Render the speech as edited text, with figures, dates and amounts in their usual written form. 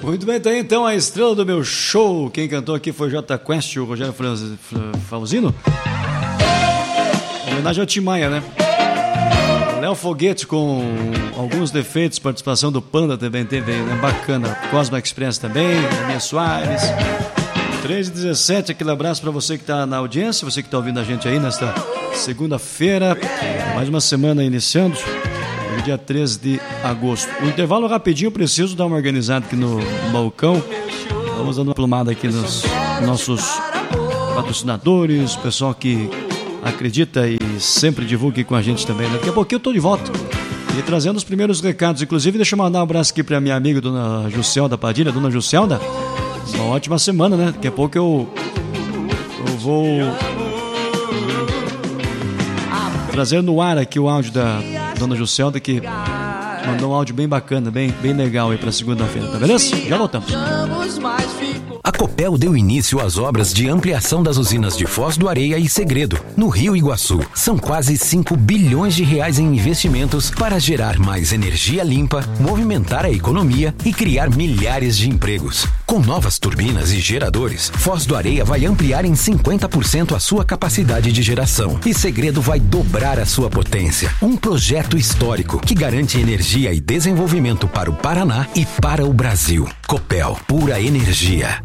Muito bem, tá aí então a estrela do meu show. Quem cantou aqui foi J Quest, o Rogério Flauzino. Em homenagem ao Tim Maia, né? Léo Foguete com alguns defeitos, participação do Panda também teve, né? Bacana. Cosmo Express também, Daniel Soares. 3h17, aquele abraço para você que está na audiência, você que está ouvindo a gente aí nesta segunda-feira, mais uma semana iniciando, hoje dia 13 de agosto. O intervalo rapidinho, preciso dar uma organizada aqui no balcão. Vamos dando uma plumada aqui nos nossos patrocinadores, pessoal que acredita e sempre divulga aqui com a gente também, né? Daqui a pouquinho eu estou de volta e trazendo os primeiros recados. Inclusive, deixa eu mandar um abraço aqui para minha amiga, dona Juscelda Padilha. Dona Juscelda, uma ótima semana, né? Daqui a pouco eu vou trazer no ar aqui o áudio da dona Juscelda, que mandou um áudio bem bacana, bem legal aí pra segunda-feira, tá beleza? Já voltamos. A Copel deu início às obras de ampliação das usinas de Foz do Areia e Segredo, no Rio Iguaçu. São quase 5 bilhões de reais em investimentos para gerar mais energia limpa, movimentar a economia e criar milhares de empregos. Com novas turbinas e geradores, Foz do Areia vai ampliar em 50% a sua capacidade de geração e Segredo vai dobrar a sua potência. Um projeto histórico que garante energia e desenvolvimento para o Paraná e para o Brasil. Copel, pura energia.